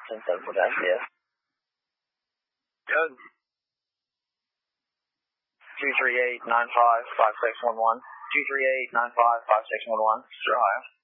10-7 for that, yes. Good. 238-95-5611. 238-95-5611. Mr. Ohio.